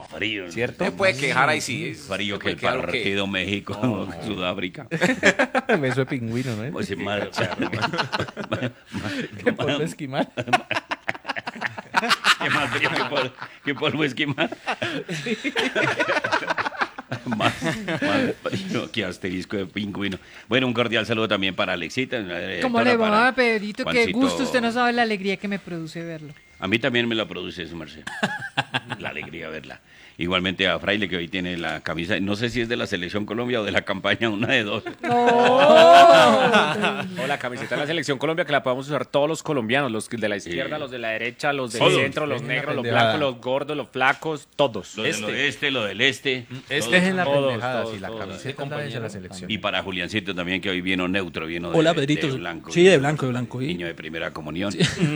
frío. ¿Cierto? Se puede quejar ahí sí. Frío que el Puede quedar, partido México-Sudáfrica. Beso de pingüino, ¿no? Pues sin marcha. Qué polvo esquimal. Qué más frío que polvo esquimal. Más frío que asterisco de pingüino. Bueno, un cordial saludo también para Alexita. ¿Cómo le va, para Pedrito? Qué Juancito. gusto, usted no sabe la alegría que me produce verlo. A mí también me la produce su merced. La alegría de verla. Igualmente a Fraile, que hoy tiene la camisa, no sé si es de la Selección Colombia o de la campaña, una de dos. O la camiseta de la Selección Colombia que la podemos usar todos los colombianos, los de la izquierda, los de la derecha, los del Todos. centro, los negros, los pendejada. blancos, los gordos, los flacos, todos. Lo del oeste, lo del este. Este es en la todos, pendejada, todos, sí, la todos. camiseta la de la selección. Y para Juliancito también, que hoy vino neutro, vino Hola, de Pedrito. blanco. Sí, de blanco, de blanco. ¿y? Niño de primera comunión.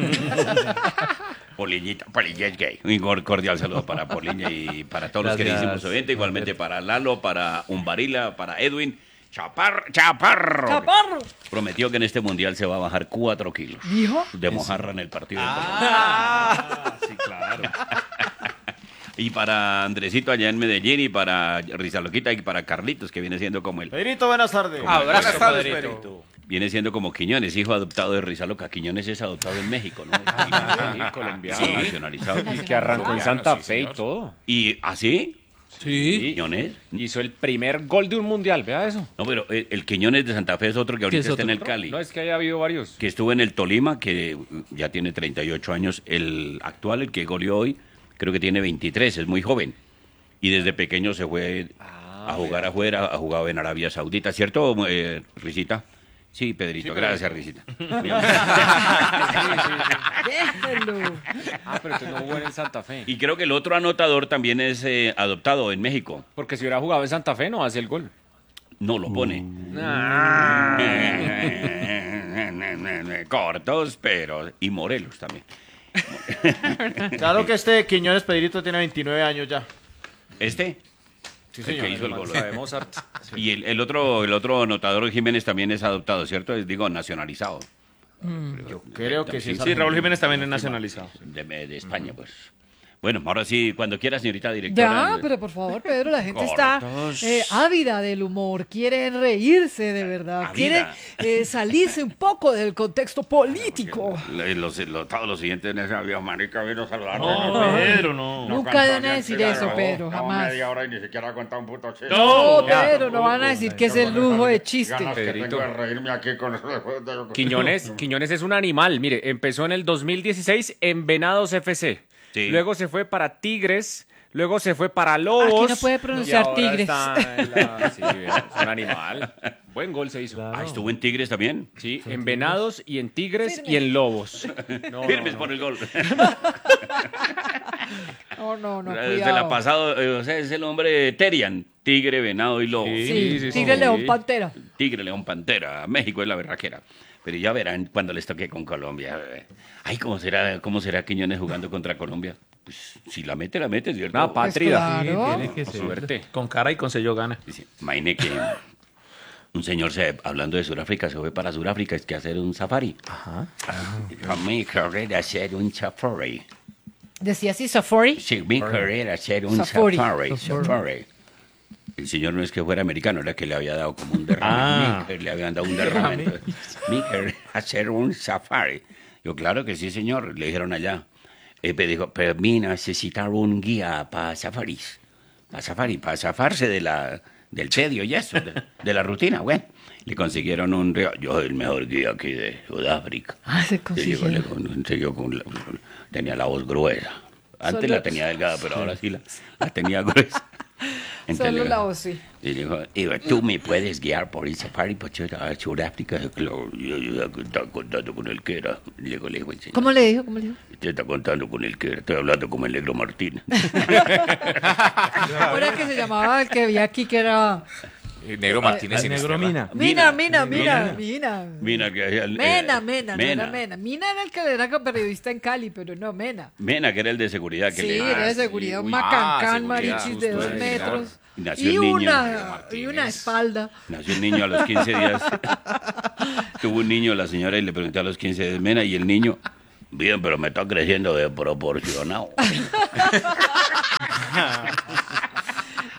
Poliñita es gay. Un cordial saludo para Poliña y para todos los que Gracias. hicimos su evento. Igualmente para Lalo, para Umbarila, para Edwin. Chaparro. ¡Chaparro! Prometió que en este mundial se va a bajar 4 kilos. ¿Dijo? De mojarra en el partido. de Colombia. Sí, claro. Y para Andresito allá en Medellín, y para Rizaloquita, y para Carlitos, que viene siendo como el... Pedrito, buenas tardes. Abrazo, Buenas tardes, Pedrito. Viene siendo como Quiñones, hijo adoptado de Rizaloca. Quiñones es adoptado en México, ¿no? Sí, colombiano. Sí, nacionalizado. Y que arrancó en Santa sí, Fe y señor. todo. ¿Y así? Sí. ¿Quiñones? Hizo el primer gol de un mundial, vea eso. No, pero el Quiñones de Santa Fe es otro que ahorita es está en otro? el Cali. No, es que haya habido varios. Que estuvo en el Tolima, que ya tiene 38 años. El actual, el que goleó hoy, creo que tiene 23, es muy joven. Y desde pequeño se fue a jugar afuera, ha jugado en Arabia Saudita, ¿cierto, Risita? Sí, Pedrito, gracias, Risita. Déjelo. Ah, pero entonces no jugó en el Santa Fe. Y creo que el otro anotador también es adoptado en México. Porque si hubiera jugado en Santa Fe no hace el gol. No lo pone. Cortos, pero... Y Morelos también. Claro que este Quiñones Pedrito tiene 29 años ya. ¿Este? Sí, El que hizo el gol. Sabemos harto. Y el otro anotador, Jiménez, también es adoptado, ¿cierto? Digo, nacionalizado. Yo creo que sí. Sí, Raúl Jiménez también es nacionalizado. De España, pues. Bueno, ahora sí, cuando quiera, señorita directora. Ya, pero por favor, Pedro, la gente está ávida del humor, quiere reírse de verdad, quiere salirse un poco del contexto político. Todos los siguientes en ese avión, marica, vino a saludar. No, Pedro, no. Nunca van a decir eso, Pedro, jamás. media hora y ni siquiera ha contado un puto chiste. No, Pedro, no van a decir que es el lujo de chiste. Ganas que Pedrito. tengo de reírme aquí con... Quiñones es un animal. Mire, empezó en el 2016 en Venados FC. Sí. Luego se fue para Tigres. Luego se fue para Lobos. Aquí no puede pronunciar y ahora Tigres. está sí, es un animal. Buen gol se hizo. Ah, ¿estuvo en Tigres también? Sí, en Venados y en Tigres Firme. y en Lobos. No, Firmes no, por el gol. No, Se la ha cuidado. pasado, o sea, es el hombre Terian, tigre, venado y lobo. Sí, Tigre, León, Pantera. Tigre, león, pantera. México es la berraquera. Pero ya verán cuando les toque con Colombia. Ay, ¿cómo será Quiñones jugando contra Colombia? Pues si la mete, ¿cierto? No, Patrida. Pues claro. Tiene que ser. Suerte. Con cara y con sello gana. Dice, imagine que un señor, hablando de Sudáfrica, se fue para Sudáfrica, es que hacer un safari. Ajá. Mi carrera hacer un safari. Decía así, Safari. Sí, mi carrera hacer un Safari. safari. El señor no es que fuera americano, era que le había dado como un derrame. Le habían dado un derrame. Entonces, mi carrera hacer un safari. Yo, claro que sí, señor, le dijeron allá. Dijo, pero mi necesitar un guía para safaris. Para zafarse del tedio y eso, de la rutina, bueno. Le consiguieron yo el mejor guía aquí de Sudáfrica. Ah, se consiguieron. Tenía la voz gruesa. Antes la tenía delgada, pero ahora sí la tenía gruesa. Solo la voz, sí. Y dijo, tú me puedes guiar por el safari a Sudáfrica. Claro, yo estaba contando con el que era. Luego le dijo el señor, ¿Cómo le dijo? usted está contando con el que era. Estoy hablando como el negro Martín. Ahora que se llamaba el que había aquí, que era... Negro Martínez El negro Mina. Mina. Mena, que hacía Mena, no era Mena. Mina era el que era periodista en Cali, pero no, Mena. Mena, que era el de seguridad. Que Sí, le... era de seguridad, un macancán, seguridad, marichis de 2 justo, metros. Y nació Y el niño. una espalda. Nació el niño a los 15 días. Tuvo un niño, la señora, y le preguntó a los 15 días, Mena, y el niño, bien, pero me está creciendo desproporcionado.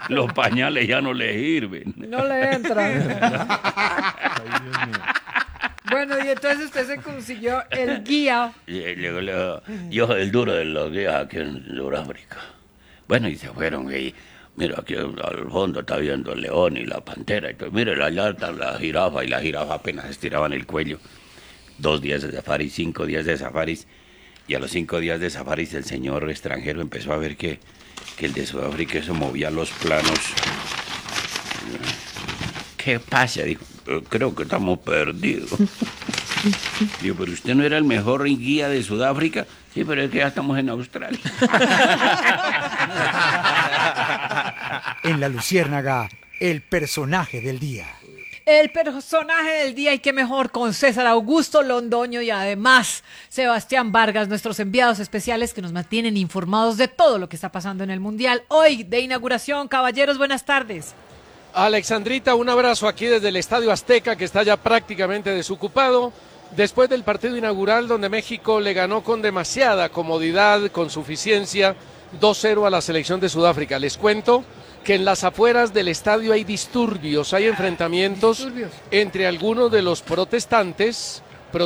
Los pañales ya no le sirven. No le entran. Bueno, y entonces usted se consiguió el guía. Yo soy el duro de los guías aquí en Sudáfrica. Bueno, y se fueron y mira, aquí al fondo está viendo el león y la pantera. Y todo. Mire, allá está la jirafa y la jirafa apenas estiraban el cuello. 2 días de safari, 5 días de safaris. Y a los 5 días de safaris el señor extranjero empezó a ver que el de Sudáfrica se movía los planos. ¿Qué pasa? Dijo, creo que estamos perdidos. Digo, pero usted no era el mejor guía de Sudáfrica. Sí, pero es que ya estamos en Australia. En La Luciérnaga, el personaje del día. El personaje del día, y qué mejor con César Augusto Londoño y además Sebastián Vargas, nuestros enviados especiales que nos mantienen informados de todo lo que está pasando en el Mundial. Hoy de inauguración, caballeros, buenas tardes. Alexandrita, un abrazo aquí desde el Estadio Azteca, que está ya prácticamente desocupado, después del partido inaugural donde México le ganó con demasiada comodidad, con suficiencia, 2-0 a la selección de Sudáfrica. Les cuento que en las afueras del estadio hay disturbios, hay enfrentamientos entre algunos de los protestantes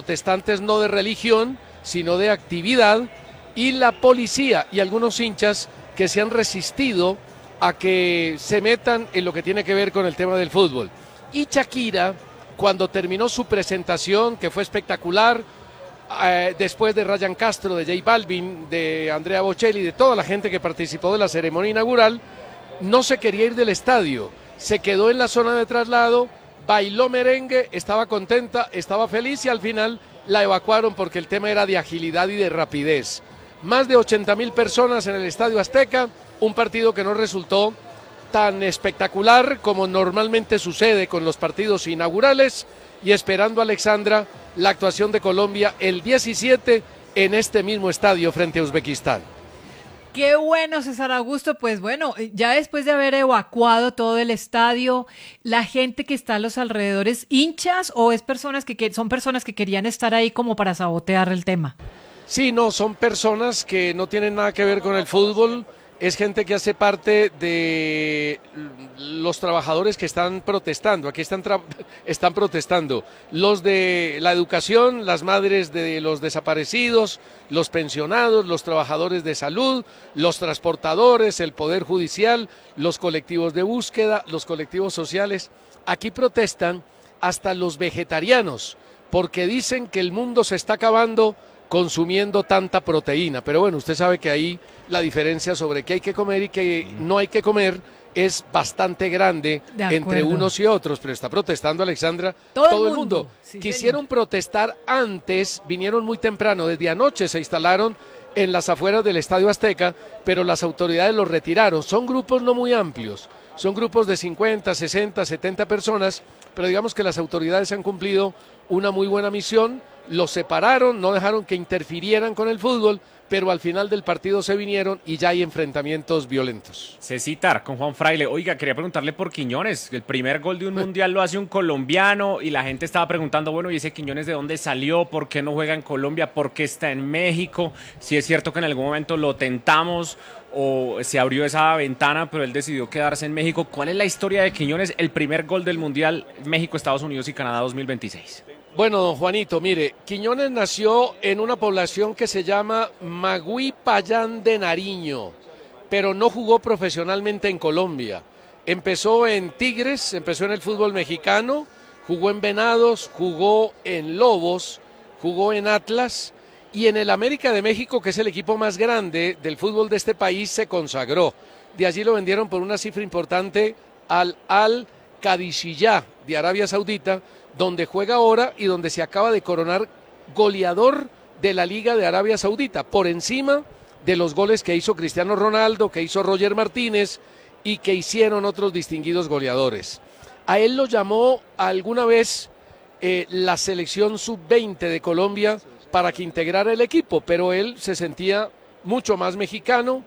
no de religión, sino de actividad, y la policía y algunos hinchas que se han resistido a que se metan en lo que tiene que ver con el tema del fútbol. Y Shakira, cuando terminó su presentación, que fue espectacular, después de Ryan Castro, de J Balvin, de Andrea Bocelli, de toda la gente que participó de la ceremonia inaugural, no se quería ir del estadio, se quedó en la zona de traslado, bailó merengue, estaba contenta, estaba feliz y al final la evacuaron porque el tema era de agilidad y de rapidez. Más de 80.000 personas en el Estadio Azteca, un partido que no resultó tan espectacular como normalmente sucede con los partidos inaugurales, y esperando, Alexandra, la actuación de Colombia el 17 en este mismo estadio frente a Uzbekistán. Qué bueno, César Augusto. Pues bueno, ya después de haber evacuado todo el estadio, la gente que está a los alrededores, ¿hinchas o es son personas que querían estar ahí como para sabotear el tema? Sí, no, son personas que no tienen nada que ver con el fútbol. Es gente que hace parte de los trabajadores que están protestando. Aquí están protestando los de la educación, las madres de los desaparecidos, los pensionados, los trabajadores de salud, los transportadores, el Poder Judicial, los colectivos de búsqueda, los colectivos sociales. Aquí protestan hasta los vegetarianos, porque dicen que el mundo se está acabando consumiendo tanta proteína. Pero bueno, usted sabe que ahí la diferencia sobre qué hay que comer y qué no hay que comer es bastante grande entre unos y otros, pero está protestando, Alexandra, todo el mundo. Sí, quisieron protestar antes, vinieron muy temprano, desde anoche se instalaron en las afueras del Estadio Azteca, pero las autoridades los retiraron. Son grupos no muy amplios, son grupos de 50, 60, 70 personas, pero digamos que las autoridades han cumplido una muy buena misión. Los separaron, no dejaron que interfirieran con el fútbol, pero al final del partido se vinieron y ya hay enfrentamientos violentos. Cecitar con Juan Fraile. Oiga, quería preguntarle por Quiñones. El primer gol de un mundial lo hace un colombiano y la gente estaba preguntando, bueno, ¿y ese Quiñones de dónde salió? ¿Por qué no juega en Colombia? ¿Por qué está en México? Si es cierto que en algún momento lo tentamos o se abrió esa ventana, pero él decidió quedarse en México. ¿Cuál es la historia de Quiñones? El primer gol del mundial México, Estados Unidos y Canadá 2026. Bueno, don Juanito, mire, Quiñones nació en una población que se llama Magüí Payán de Nariño, pero no jugó profesionalmente en Colombia. Empezó en Tigres, empezó en el fútbol mexicano, jugó en Venados, jugó en Lobos, jugó en Atlas y en el América de México, que es el equipo más grande del fútbol de este país, se consagró. De allí lo vendieron por una cifra importante al Al-Qadisiyah de Arabia Saudita, donde juega ahora y donde se acaba de coronar goleador de la Liga de Arabia Saudita, por encima de los goles que hizo Cristiano Ronaldo, que hizo Roger Martínez y que hicieron otros distinguidos goleadores. A él lo llamó alguna vez la selección sub-20 de Colombia para que integrara el equipo, pero él se sentía mucho más mexicano,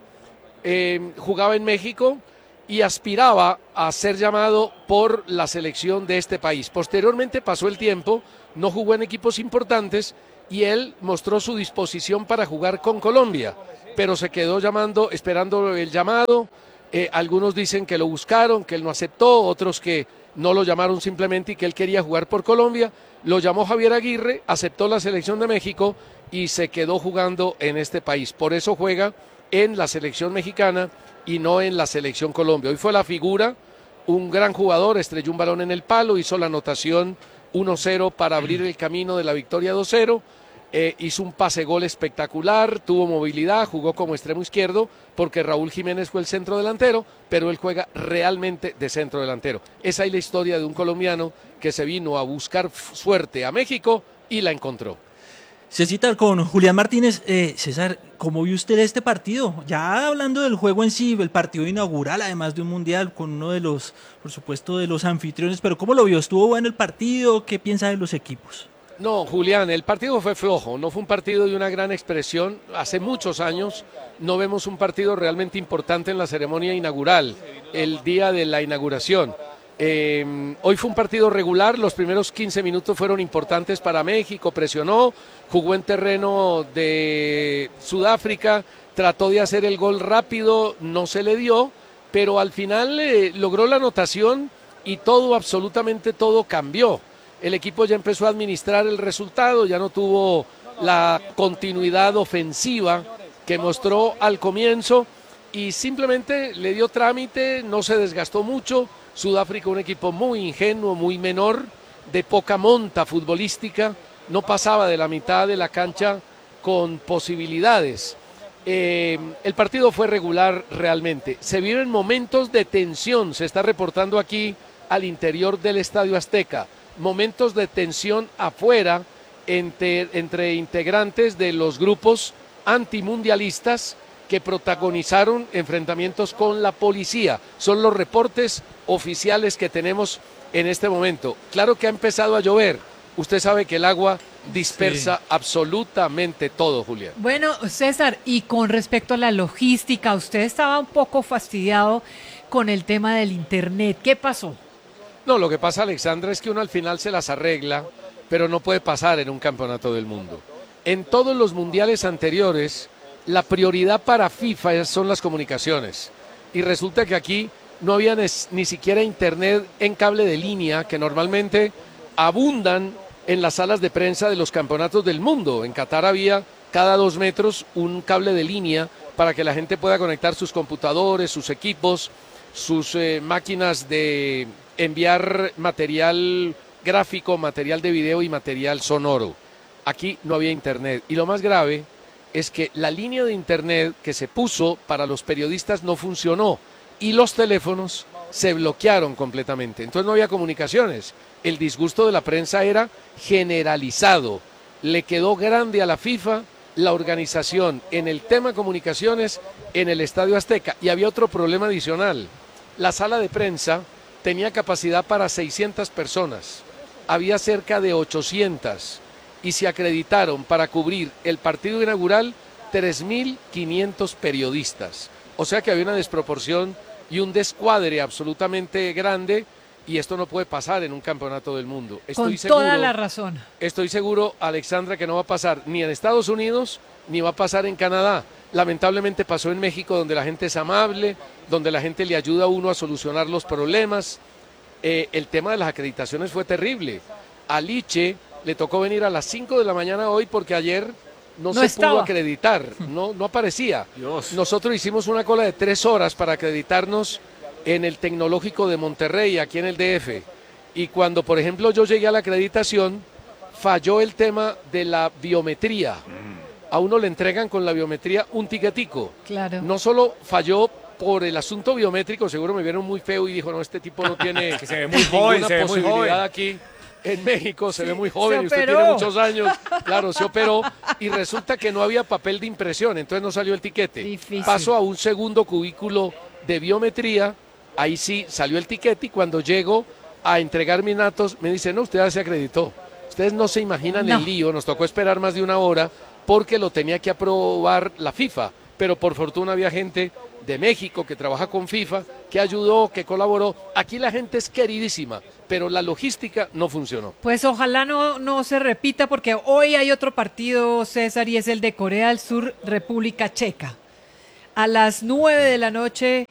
jugaba en México y aspiraba a ser llamado por la selección de este país. Posteriormente pasó el tiempo, no jugó en equipos importantes y él mostró su disposición para jugar con Colombia, pero se quedó esperando el llamado, Algunos dicen que lo buscaron, que él no aceptó, otros que no lo llamaron simplemente y que él quería jugar por Colombia. Lo llamó Javier Aguirre, aceptó la selección de México y se quedó jugando en este país. Por eso juega en la selección mexicana y no en la selección Colombia. Hoy fue la figura, un gran jugador, estrelló un balón en el palo, hizo la anotación 1-0 para abrir el camino de la victoria 2-0. Hizo un pase-gol espectacular, tuvo movilidad, jugó como extremo izquierdo porque Raúl Jiménez fue el centro delantero, pero él juega realmente de centro delantero. Esa es la historia de un colombiano que se vino a buscar suerte a México y la encontró. Cecita, con Julián Martínez. César, ¿cómo vio usted este partido? Ya hablando del juego en sí, el partido inaugural, además de un mundial, con uno de los, por supuesto, de los anfitriones, pero ¿cómo lo vio? ¿Estuvo bueno el partido? ¿Qué piensa de los equipos? No, Julián, el partido fue flojo, no fue un partido de una gran expresión. Hace muchos años no vemos un partido realmente importante en la ceremonia inaugural, el día de la inauguración. Hoy fue un partido regular, los primeros 15 minutos fueron importantes para México, presionó, jugó en terreno de Sudáfrica, trató de hacer el gol rápido, no se le dio, pero al final logró la anotación y todo, absolutamente todo cambió. El equipo ya empezó a administrar el resultado, ya no tuvo la continuidad ofensiva que mostró al comienzo y simplemente le dio trámite, no se desgastó mucho. Sudáfrica, un equipo muy ingenuo, muy menor, de poca monta futbolística, no pasaba de la mitad de la cancha con posibilidades. El partido fue regular realmente. Se viven momentos de tensión, se está reportando aquí al interior del Estadio Azteca. Momentos de tensión afuera entre integrantes de los grupos antimundialistas que protagonizaron enfrentamientos con la policía. Son los reportes oficiales que tenemos en este momento. Claro que ha empezado a llover. Usted sabe que el agua dispersa absolutamente todo, Julián. Bueno, César, y con respecto a la logística, usted estaba un poco fastidiado con el tema del internet. ¿Qué pasó? No, lo que pasa, Alexandra, es que uno al final se las arregla, pero no puede pasar en un campeonato del mundo. En todos los mundiales anteriores, la prioridad para FIFA son las comunicaciones. Y resulta que aquí no había ni siquiera internet en cable de línea, que normalmente abundan en las salas de prensa de los campeonatos del mundo. En Qatar había cada 2 metros un cable de línea para que la gente pueda conectar sus computadores, sus equipos, sus máquinas de enviar material gráfico, material de video y material sonoro. Aquí no había internet. Y lo más grave es que la línea de internet que se puso para los periodistas no funcionó y los teléfonos se bloquearon completamente. Entonces no había comunicaciones. El disgusto de la prensa era generalizado. Le quedó grande a la FIFA la organización en el tema comunicaciones en el Estadio Azteca. Y había otro problema adicional. La sala de prensa tenía capacidad para 600 personas. Había cerca de 800 y se acreditaron para cubrir el partido inaugural 3.500 periodistas. O sea que había una desproporción y un descuadre absolutamente grande y esto no puede pasar en un campeonato del mundo. Con toda la razón. Estoy seguro, Alexandra, que no va a pasar ni en Estados Unidos ni va a pasar en Canadá. Lamentablemente pasó en México, donde la gente es amable, donde la gente le ayuda a uno a solucionar los problemas. El tema de las acreditaciones fue terrible. A Liche le tocó venir a las 5 de la mañana hoy porque ayer no se pudo acreditar, no aparecía. Dios. Nosotros hicimos una cola de 3 horas para acreditarnos en el Tecnológico de Monterrey, aquí en el DF. Y cuando, por ejemplo, yo llegué a la acreditación, falló el tema de la biometría. A uno le entregan con la biometría un tiquetico. Claro. No solo falló por el asunto biométrico, seguro me vieron muy feo y dijo, no, este tipo no tiene que se ve muy joven, ninguna posibilidad aquí. En México se ve muy joven y usted tiene muchos años. Claro, se operó y resulta que no había papel de impresión, entonces no salió el tiquete. Difícil. Paso a un segundo cubículo de biometría, ahí sí salió el tiquete y cuando llego a entregar mis datos me dice, no, usted ya se acreditó. Ustedes no se imaginan el lío, nos tocó esperar más de 1 hora porque lo tenía que aprobar la FIFA, pero por fortuna había gente de México que trabaja con FIFA, que ayudó, que colaboró. Aquí la gente es queridísima, pero la logística no funcionó. Pues ojalá no se repita porque hoy hay otro partido, César, y es el de Corea del Sur, República Checa. A las 9 de la noche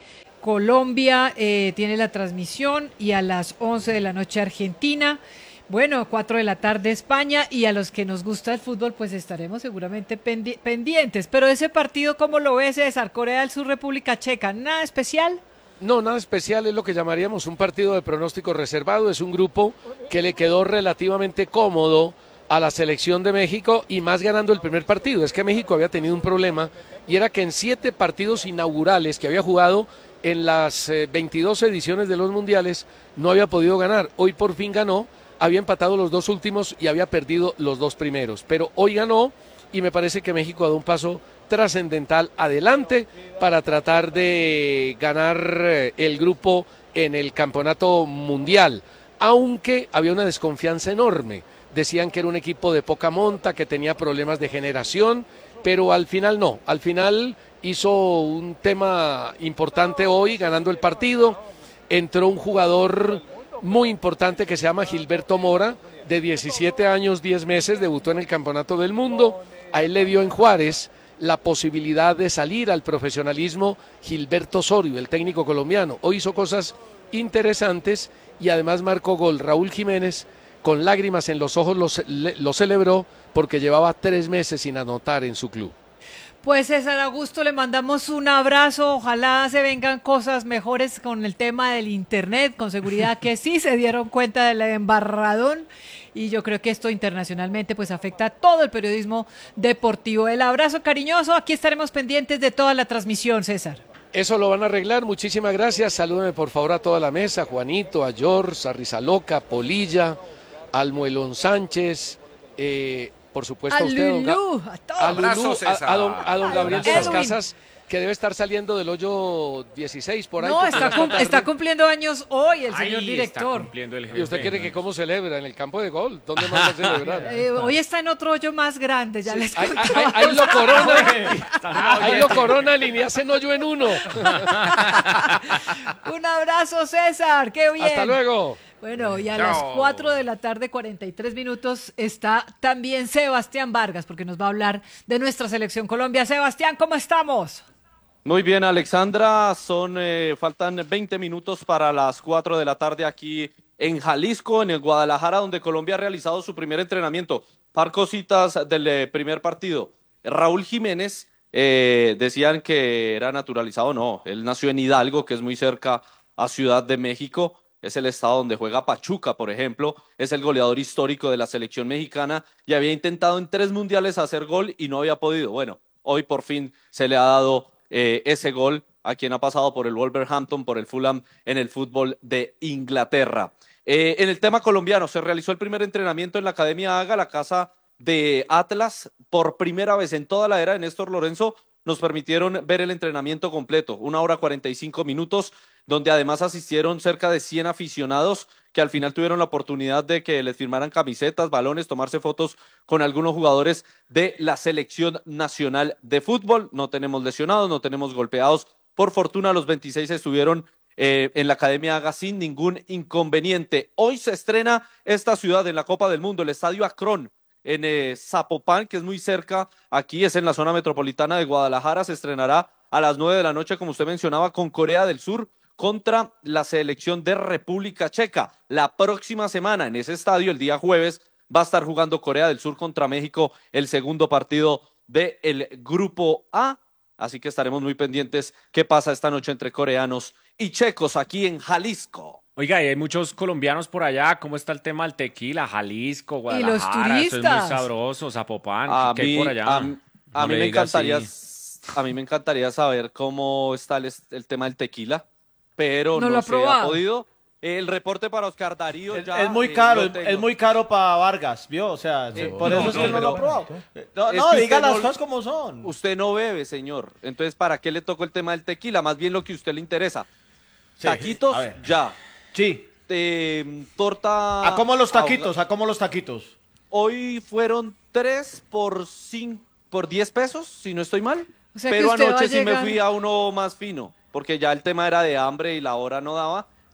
Colombia tiene la transmisión y a las 11 de la noche Argentina. Bueno, 4 de la tarde España, y a los que nos gusta el fútbol pues estaremos seguramente pendientes. Pero ese partido, ¿cómo lo ves, César? Corea del Sur, República Checa, ¿nada especial? No, nada especial, es lo que llamaríamos un partido de pronóstico reservado. Es un grupo que le quedó relativamente cómodo a la selección de México, y más ganando el primer partido. Es que México había tenido un problema, y era que en 7 partidos inaugurales que había jugado en las 22 ediciones de los mundiales no había podido ganar. Hoy por fin ganó, había empatado los 2 últimos y había perdido los 2 primeros, pero hoy ganó, y me parece que México ha dado un paso trascendental adelante para tratar de ganar el grupo en el campeonato mundial, aunque había una desconfianza enorme. Decían que era un equipo de poca monta, que tenía problemas de generación, pero al final no, al final hizo un tema importante hoy ganando el partido. Entró un jugador muy importante que se llama Gilberto Mora, de 17 años, 10 meses, debutó en el Campeonato del Mundo. A él le dio en Juárez la posibilidad de salir al profesionalismo Gilberto Osorio, el técnico colombiano. Hoy hizo cosas interesantes y además marcó gol. Raúl Jiménez, con lágrimas en los ojos, lo celebró porque llevaba 3 meses sin anotar en su club. Pues César Augusto, le mandamos un abrazo, ojalá se vengan cosas mejores con el tema del internet, con seguridad que sí se dieron cuenta del embarradón, y yo creo que esto internacionalmente pues afecta a todo el periodismo deportivo. El abrazo cariñoso, aquí estaremos pendientes de toda la transmisión, César. Eso lo van a arreglar, muchísimas gracias. Salúdame por favor a toda la mesa, a Juanito, a George, a Rizaloca, Polilla, al Muelón Sánchez, por supuesto a usted, Lulú, a Lulú, a don Gabriel de las Edwin. Casas, que debe estar saliendo del hoyo 16 por ahí. No, porque está cumpliendo años hoy el señor Ahí director. está cumpliendo el ¿Y usted quiere que cómo celebra? ¿En el campo de gol? ¿Dónde más va a celebrar? Hoy está en otro hoyo más grande, ya les Ahí, contaba. ahí lo corona, y hacen hoyo en uno. Un abrazo, César, qué bien. Hasta luego. Bueno, y a las 4 de la tarde, 43 minutos, está también Sebastián Vargas, porque nos va a hablar de nuestra selección Colombia. Sebastián, ¿cómo estamos? Muy bien, Alexandra, faltan 20 minutos para las 4 de la tarde aquí en Jalisco, en el Guadalajara, donde Colombia ha realizado su primer entrenamiento. Par cositas del primer partido. Raúl Jiménez, decían que era naturalizado, no, él nació en Hidalgo, que es muy cerca a Ciudad de México. Es el estado donde juega Pachuca, por ejemplo. Es el goleador histórico de la selección mexicana y había intentado en 3 mundiales hacer gol y no había podido. Bueno, hoy por fin se le ha dado ese gol a quien ha pasado por el Wolverhampton, por el Fulham en el fútbol de Inglaterra. En el tema colombiano, se realizó el primer entrenamiento en la Academia Haga, la casa de Atlas. Por primera vez en toda la era de Néstor Lorenzo, nos permitieron ver el entrenamiento completo, 1 hora 45 minutos, donde además asistieron cerca de 100 aficionados que al final tuvieron la oportunidad de que les firmaran camisetas, balones, tomarse fotos con algunos jugadores de la selección nacional de fútbol. No tenemos lesionados, no tenemos golpeados. Por fortuna, los 26 estuvieron en la Academia Haga sin ningún inconveniente. Hoy se estrena esta ciudad en la Copa del Mundo, el Estadio Akron, en Zapopan, que es muy cerca, aquí es en la zona metropolitana de Guadalajara. Se estrenará a las 9 de la noche, como usted mencionaba, con Corea del Sur contra la selección de República Checa. La próxima semana en ese estadio, el día jueves, va a estar jugando Corea del Sur contra México, el segundo partido del Grupo A. Así que estaremos muy pendientes qué pasa esta noche entre coreanos y checos aquí en Jalisco. Oiga, y hay muchos colombianos por allá. ¿Cómo está el tema del tequila? Jalisco, Guadalajara. Y los turistas. Eso es muy sabroso, Zapopan. ¿Qué hay por allá? A mí me encantaría saber cómo está el tema del tequila, pero no se ha podido. El reporte para Oscar Darío es muy caro, es muy caro para Vargas, ¿vio? O sea, por eso es que no lo he probado. No, diga las cosas como son. Usted no bebe, señor. Entonces, ¿para qué le tocó el tema del tequila? Más bien lo que a usted le interesa. Sí, taquitos, ya. Sí. Torta. ¿A cómo los taquitos? ¿A cómo los taquitos? Hoy fueron 3 por 10 pesos, si no estoy mal. O sea, pero anoche sí me fui a uno más fino, porque ya el tema era de hambre y la hora no daba.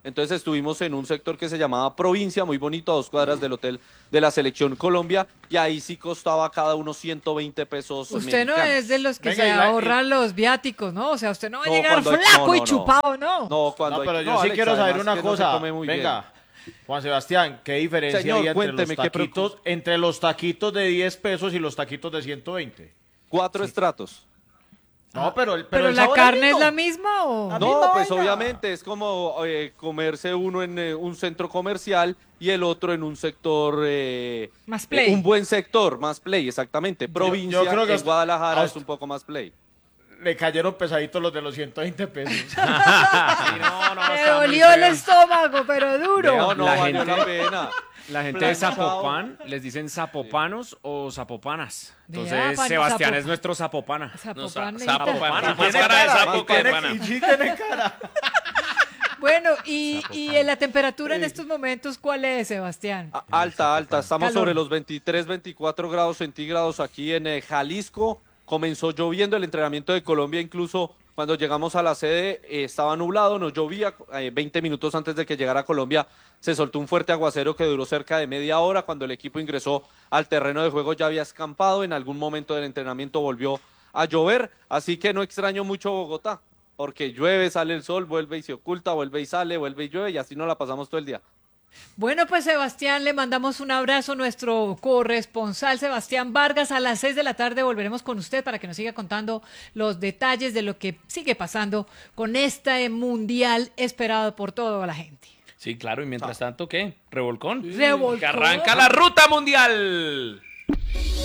Entonces estuvimos en un sector que se llamaba Provincia, muy bonito, a 2 cuadras del hotel de la Selección Colombia, y ahí sí costaba cada uno 120 pesos Usted no mexicanos. es de los que Venga, se Iván, ahorran los viáticos, ¿no? O sea, usted no va a No, llegar cuando hay- flaco no, y no, chupado, ¿no? No, cuando No, hay- pero yo no, sí Alex, quiero saber además una que no se cosa. come muy Venga, Juan Sebastián, ¿qué diferencia Señor, hay entre cuénteme, los ¿qué taquitos, entre los taquitos de 10 pesos y los taquitos de 120? 4 estratos. No, pero ¿Pero el la sabor carne es mismo. la misma o...? La No, misma pues vaina. obviamente es como comerse uno en un centro comercial y el otro en un sector... Más play. Un buen sector, más play, exactamente. Provincia, yo creo que en Guadalajara a es un poco más play. Le cayeron pesaditos los de los 120 pesos. Me dolió el estómago, pero duro. No, no, La valió gente- la pena. La gente de Planchado. Zapopan les dicen zapopanos o zapopanas. Entonces, Vea, pan- Sebastián Zapo- es nuestro zapopana. Zapopan, Sapo, necesita- pana. Más cara de sapo que de pana. Y sí tiene cara. Bueno, y la temperatura en estos momentos, ¿cuál es, Sebastián? Alta, alta. Estamos Calor. sobre los 23, 24 grados centígrados aquí en Jalisco. Comenzó lloviendo el entrenamiento de Colombia, incluso cuando llegamos a la sede estaba nublado, no llovía. 20 minutos antes de que llegara a Colombia se soltó un fuerte aguacero que duró cerca de media hora. Cuando el equipo ingresó al terreno de juego ya había escampado. En algún momento del entrenamiento volvió a llover, así que no extraño mucho Bogotá, porque llueve, sale el sol, vuelve y se oculta, vuelve y sale, vuelve y llueve, y así nos la pasamos todo el día. Bueno, pues Sebastián, le mandamos un abrazo a nuestro corresponsal Sebastián Vargas. A las 6 de la tarde volveremos con usted para que nos siga contando los detalles de lo que sigue pasando con este mundial esperado por toda la gente. Sí, claro, y mientras tanto, ¿qué? ¿Revolcón? Revolcón. Que arranca la ruta mundial.